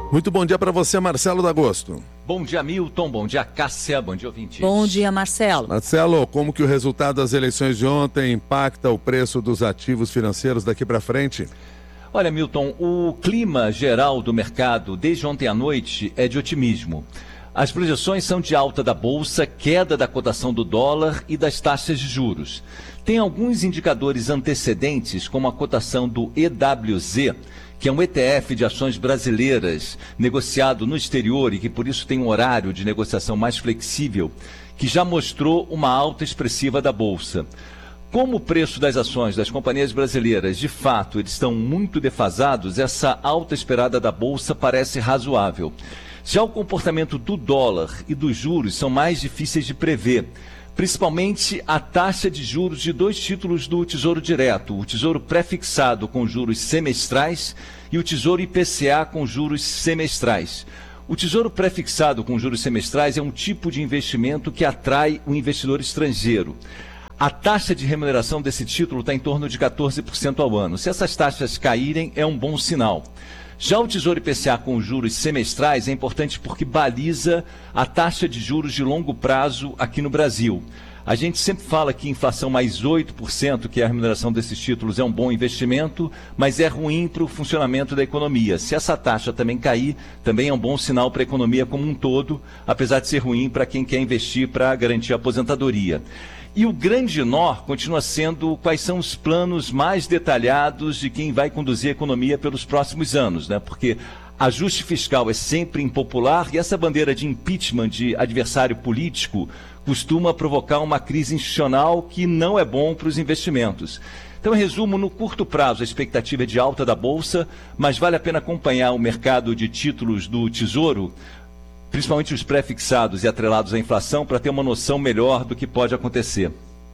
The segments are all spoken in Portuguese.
Muito bom dia para você, Marcelo D'Agosto. Bom dia, Milton. Bom dia, Cássia. Bom dia, ouvintes. Bom dia, Marcelo. Marcelo, como que o resultado das eleições de ontem impacta o preço dos ativos financeiros daqui para frente? Olha, Milton, o clima geral do mercado desde ontem à noite é de otimismo. As projeções são de alta da bolsa, queda da cotação do dólar e das taxas de juros. Tem alguns indicadores antecedentes, como a cotação do EWZ, que é um ETF de ações brasileiras negociado no exterior e que por isso tem um horário de negociação mais flexível, que já mostrou uma alta expressiva da bolsa. Como o preço das ações das companhias brasileiras, de fato, eles estão muito defasados, essa alta esperada da bolsa parece razoável. Já o comportamento do dólar e dos juros são mais difíceis de prever, principalmente a taxa de juros de dois títulos do Tesouro Direto, o Tesouro Pré-fixado com juros semestrais e o Tesouro IPCA com juros semestrais. O Tesouro Pré-fixado com juros semestrais é um tipo de investimento que atrai o investidor estrangeiro. A taxa de remuneração desse título está em torno de 14% ao ano. Se essas taxas caírem, é um bom sinal. Já o Tesouro IPCA com juros semestrais é importante porque baliza a taxa de juros de longo prazo aqui no Brasil. A gente sempre fala que inflação mais 8%, que é a remuneração desses títulos, é um bom investimento, mas é ruim para o funcionamento da economia. Se essa taxa também cair, também é um bom sinal para a economia como um todo, apesar de ser ruim para quem quer investir para garantir a aposentadoria. E o grande nó continua sendo quais são os planos mais detalhados de quem vai conduzir a economia pelos próximos anos, né? Porque ajuste fiscal é sempre impopular e essa bandeira de impeachment de adversário político costuma provocar uma crise institucional que não é bom para os investimentos. Então, em resumo, no curto prazo a expectativa é de alta da Bolsa, mas vale a pena acompanhar o mercado de títulos do Tesouro, principalmente os pré-fixados e atrelados à inflação, para ter uma noção melhor do que pode acontecer.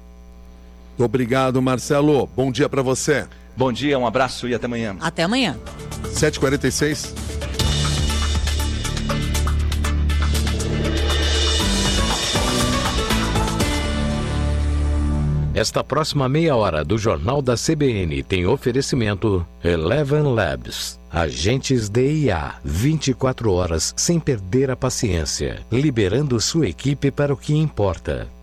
Obrigado, Marcelo. Bom dia para você. Bom dia, um abraço e até amanhã. Até amanhã. 7h46. Esta próxima meia hora do Jornal da CBN tem oferecimento Eleven Labs. Agentes de IA, 24 horas sem perder a paciência, liberando sua equipe para o que importa.